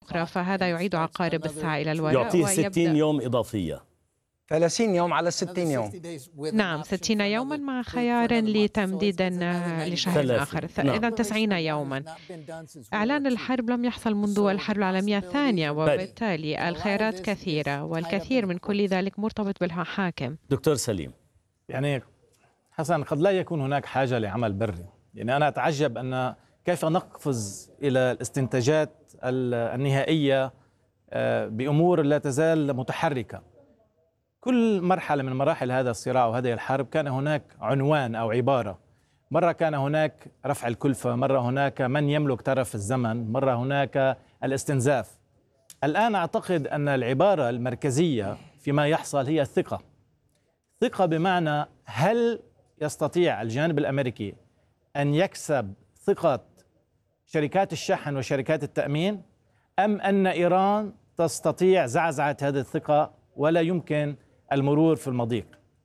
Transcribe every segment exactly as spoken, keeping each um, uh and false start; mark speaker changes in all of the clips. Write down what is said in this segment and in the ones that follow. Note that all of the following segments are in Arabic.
Speaker 1: أخرى، فهذا يعيد عقارب الساعة إلى الوراء.
Speaker 2: يعطيه ستين يوم إضافية،
Speaker 3: ثلاثين يوم على ستين يوم.
Speaker 1: نعم، ستين يوما مع خيار لتمديد لشهر آخر، إذا تسعين يوما. إعلان الحرب لم يحصل منذ الحرب العالمية الثانية، وبالتالي الخيارات كثيرة، والكثير من كل ذلك مرتبط بالحاكم.
Speaker 2: دكتور سليم،
Speaker 4: يعني حسن، قد لا يكون هناك حاجة لعمل بري. يعني أنا أتعجب أن كيف نقفز إلى الاستنتاجات النهائية بأمور لا تزال متحركة. كل مرحلة من مراحل هذا الصراع وهذه الحرب كان هناك عنوان أو عبارة. مرة كان هناك رفع الكلفة، مرة هناك من يملك طرف الزمن، مرة هناك الاستنزاف. الآن أعتقد أن العبارة المركزية فيما يحصل هي الثقة. ثقة بمعنى هل يستطيع الجانب الأمريكي أن يكسب ثقة شركات الشحن وشركات التأمين، أم أن إيران تستطيع زعزعة هذه الثقة ولا يمكن المرور في المضيق؟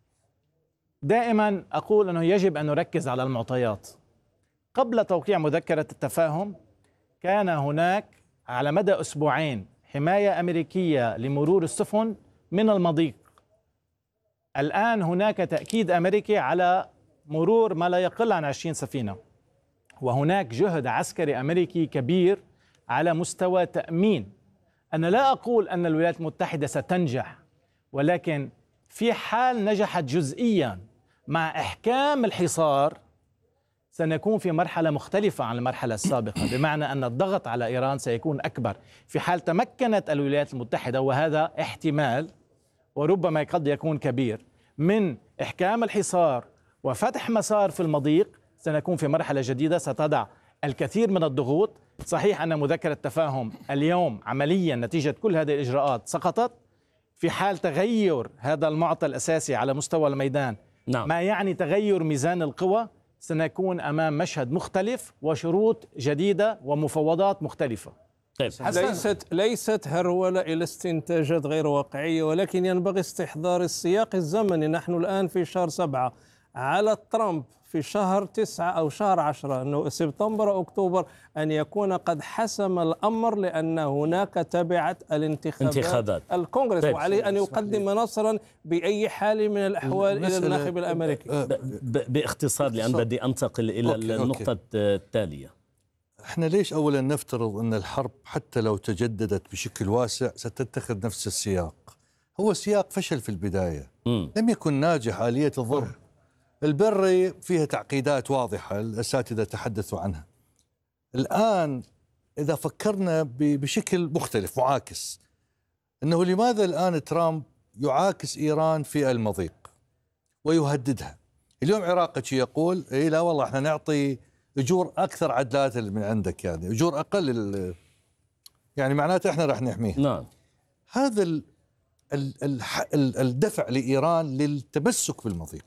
Speaker 4: دائما أقول أنه يجب أن نركز على المعطيات. قبل توقيع مذكرة التفاهم كان هناك على مدى أسبوعين حماية أمريكية لمرور السفن من المضيق. الآن هناك تأكيد أمريكي على مرور ما لا يقل عن عشرين سفينة، وهناك جهد عسكري أمريكي كبير على مستوى تأمين. أنا لا أقول أن الولايات المتحدة ستنجح، ولكن في حال نجحت جزئيا مع إحكام الحصار سنكون في مرحلة مختلفة عن المرحلة السابقة، بمعنى أن الضغط على إيران سيكون أكبر. في حال تمكنت الولايات المتحدة، وهذا احتمال وربما قد يكون كبير، من إحكام الحصار وفتح مسار في المضيق، سنكون في مرحلة جديدة ستضع الكثير من الضغوط. صحيح أن مذكرة التفاهم اليوم عمليا نتيجة كل هذه الإجراءات سقطت. في حال تغير هذا المعطى الأساسي على مستوى الميدان، نعم. ما يعني تغير ميزان القوى، سنكون أمام مشهد مختلف وشروط جديدة ومفاوضات مختلفة.
Speaker 5: طيب. ليست ليست هرولة إلى استنتاجات غير واقعية، ولكن ينبغي استحضار السياق الزمني. نحن الآن في شهر سبعة، على ترامب في شهر تسعة أو شهر عشرة، أنه سبتمبر أو أكتوبر، أن يكون قد حسم الأمر، لأن هناك تبعت الانتخابات
Speaker 2: انتخابات
Speaker 5: الكونغرس. طيب. وعليه أن يقدم نصرا بأي حال من الأحوال إلى الناخب الأمريكي.
Speaker 2: باختصار، لأن بدي أنتقل إلى أوكي. النقطة أوكي. التالية.
Speaker 6: احنا ليش أولا نفترض أن الحرب حتى لو تجددت بشكل واسع ستتخذ نفس السياق؟ هو سياق فشل في البداية، م. لم يكن ناجح. آلية الضرب البري فيها تعقيدات واضحة، الأساتذة تحدثوا عنها. الآن إذا فكرنا بشكل مختلف معاكس، أنه لماذا الآن ترامب يعاكس إيران في المضيق ويهددها؟ اليوم عراقي يقول إيه لا والله احنا نعطي أجور أكثر عدلات من عندك، يعني أجور أقل، يعني معناته احنا راح نحميها.
Speaker 2: نعم.
Speaker 6: هذا ال ال ال الدفع لإيران للتمسك بالمضيق،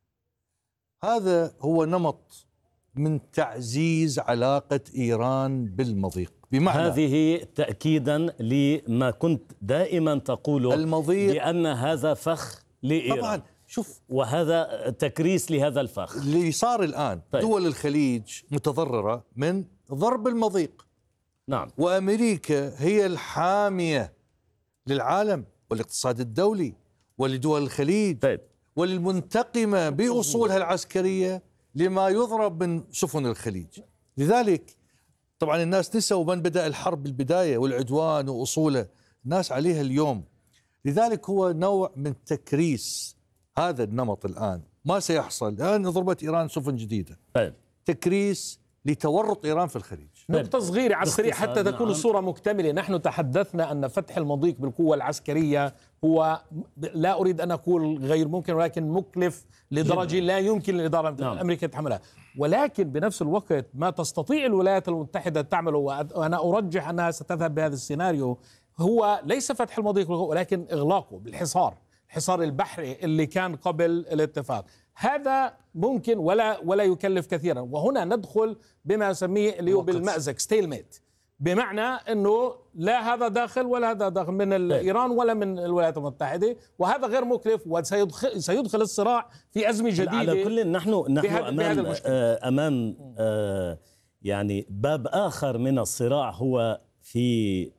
Speaker 6: هذا هو نمط من تعزيز علاقة إيران بالمضيق. بمعنى
Speaker 2: هذه تأكيدا لما كنت دائما تقوله، المضيق لأن هذا فخ لإيران. طبعا
Speaker 6: شوف،
Speaker 2: وهذا تكريس لهذا الفخ
Speaker 6: اللي صار الآن. طيب. دول الخليج متضررة من ضرب المضيق.
Speaker 2: نعم.
Speaker 6: وأمريكا هي الحامية للعالم والاقتصاد الدولي ولدول الخليج.
Speaker 2: طيب.
Speaker 6: والمنتقمة بأصولها العسكرية لما يضرب من سفن الخليج. لذلك طبعا الناس نسوا من بدأ الحرب بالبداية والعدوان وأصوله، الناس عليها اليوم. لذلك هو نوع من تكريس هذا النمط. الآن ما سيحصل، الآن ضربت إيران سفن جديدة.
Speaker 2: طيب.
Speaker 6: تكريس لتورط إيران في الخليج.
Speaker 7: نقطة صغيرة على السريع حتى تكون الصورة مكتملة. نحن تحدثنا أن فتح المضيق بالقوة العسكرية هو، لا أريد أن أقول غير ممكن، ولكن مكلف لدرجة لا يمكن للإدارة الأمريكية تحملها. ولكن بنفس الوقت ما تستطيع الولايات المتحدة تعمله، وأنا أرجح أنها ستذهب بهذا السيناريو، هو ليس فتح المضيق ولكن إغلاقه بالحصار، الحصار البحري اللي كان قبل الاتفاق. هذا ممكن ولا ولا يكلف كثيرا. وهنا ندخل بما نسميه اللي هو بالمأزق ستيلميت، بمعنى انه لا هذا داخل ولا هذا داخل من ايران ولا من الولايات المتحده، وهذا غير مكلف وسيدخل سيدخل الصراع في ازمه جديده.
Speaker 2: على كل نحن نحن امام امام آه يعني باب اخر من الصراع، هو في